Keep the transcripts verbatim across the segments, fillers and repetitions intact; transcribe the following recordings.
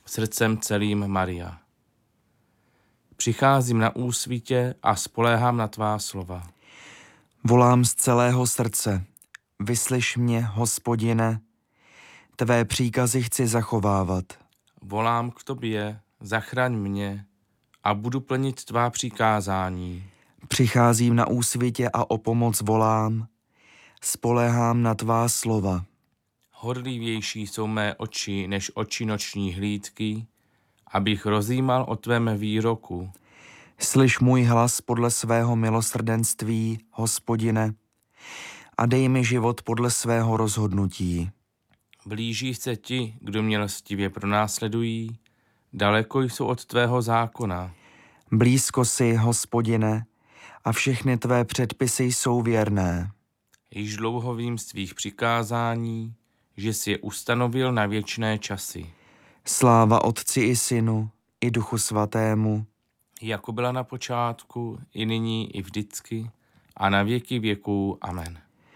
srdcem celým, Maria. Přicházím na úsvitě a spoléhám na tvá slova. Volám z celého srdce. Vyslyš mě, Hospodine, tvé příkazy chci zachovávat. Volám k tobě, zachraň mě a budu plnit tvá přikázání. Přicházím na úsvitě a o pomoc volám, spoléhám na tvá slova. Horlivější jsou mé oči než oči noční hlídky, abych rozjímal o tvém výroku. Slyš můj hlas podle svého milosrdenství, Hospodine, a dej mi život podle svého rozhodnutí. Blíží se ti, kdo mě lstivě pronásledují, daleko jsou od tvého zákona. Blízko si, Hospodine, a všechny tvé předpisy jsou věrné. Již dlouho vím z tvých přikázání, že jsi je ustanovil na věčné časy. Sláva Otci i Synu, i Duchu Svatému, jako byla na počátku, i nyní, i vždycky, a na věky věků. Amen.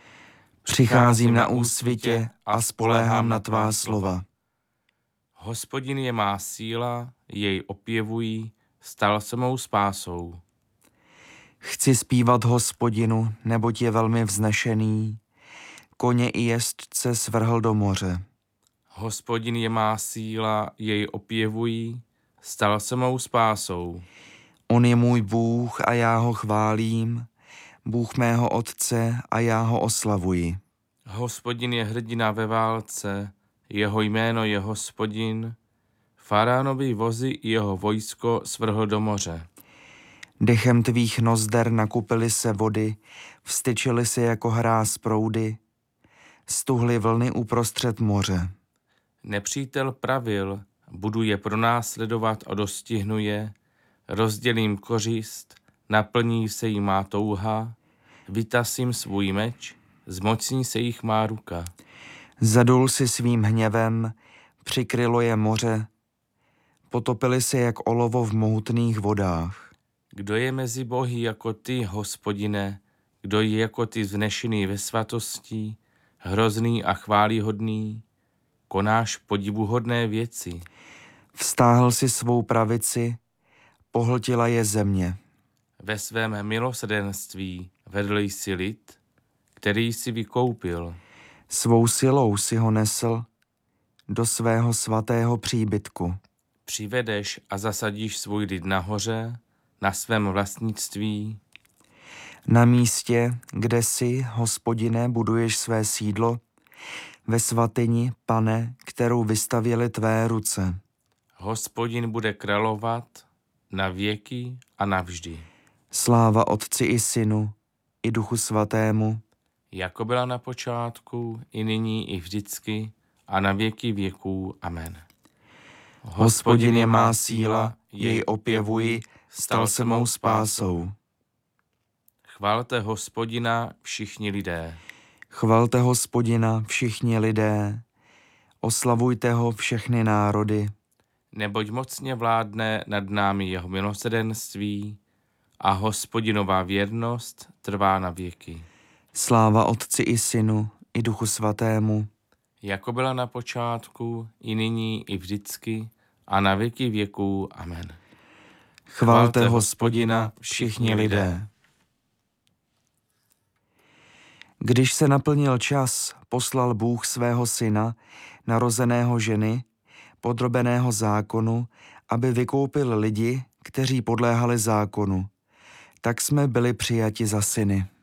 Přicházím na úsvitě a spoléhám na tvá slova. Hospodin je má síla, jej opěvují, stal se mou spásou. Chci zpívat Hospodinu, neboť je velmi vznešený, koně i jezdce svrhl do moře. Hospodin je má síla, jej opěvují, stal se mou spásou. On je můj Bůh a já ho chválím, Bůh mého Otce a já ho oslavuji. Hospodin je hrdina ve válce, jeho jméno je Hospodin, Faraonovi vozy i jeho vojsko svrhl do moře. Dechem tvých nozder nakupily se vody, vstyčily se jako hráz proudy, stuhly vlny uprostřed moře. Nepřítel pravil, budu je pronásledovat a dostihnu je, rozdělím kořist, naplní se jí má touha, vytasím svůj meč, zmocní se jich má ruka. Zadul si svým hněvem, přikrylo je moře, potopili se jak olovo v mohutných vodách. Kdo je mezi bohy jako ty, Hospodine, kdo je jako ty vznešený ve svatosti, hrozný a chválihodný, konáš podivuhodné věci. Vztáhl si svou pravici, pohltila je země. Ve svém milosrdenství vedl jsi lid, který jsi vykoupil. Svou silou si ho nesl do svého svatého příbytku. Přivedeš a zasadíš svůj lid nahoře, na svém vlastnictví. Na místě, kde si, Hospodine, buduješ své sídlo, ve svatyni, Pane, kterou vystavěly tvé ruce. Hospodin bude královat na věky a navždy. Sláva Otci i Synu, i Duchu Svatému, jako byla na počátku, i nyní, i vždycky, a na věky věků. Amen. Hospodin je má síla, jej opěvuji, stal se mou spásou. Chválte Hospodina všichni lidé. Chvalte Hospodina všichni lidé, oslavujte ho všechny národy. Neboť mocně vládne nad námi jeho milosrdenství a Hospodinová věrnost trvá na věky. Sláva Otci i Synu, i Duchu Svatému, jako byla na počátku, i nyní, i vždycky, a na věky věků. Amen. Chvalte Hospodina všichni lidé. Když se naplnil čas, poslal Bůh svého syna, narozeného ženy, podrobeného zákonu, aby vykoupil lidi, kteří podléhali zákonu. Tak jsme byli přijati za syny.